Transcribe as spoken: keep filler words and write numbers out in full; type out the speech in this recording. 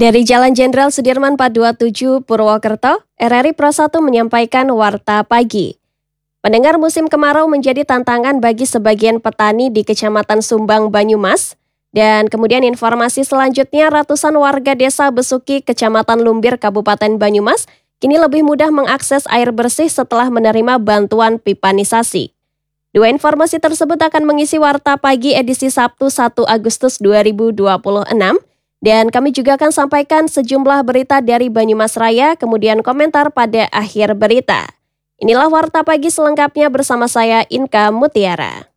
Dari Jalan Jenderal Sudirman empat dua tujuh Purwokerto, R R I Pro satu menyampaikan Warta Pagi. Pendengar, musim kemarau menjadi tantangan bagi sebagian petani di Kecamatan Sumbang, Banyumas. Dan kemudian informasi selanjutnya, ratusan warga desa Besuki, Kecamatan Lumbir, Kabupaten Banyumas, kini lebih mudah mengakses air bersih setelah menerima bantuan pipanisasi. Dua informasi tersebut akan mengisi Warta Pagi edisi Sabtu satu Agustus dua ribu dua puluh enam. Dan kami juga akan sampaikan sejumlah berita dari Banyumas Raya, kemudian komentar pada akhir berita. Inilah Warta Pagi selengkapnya bersama saya, Inka Mutiara.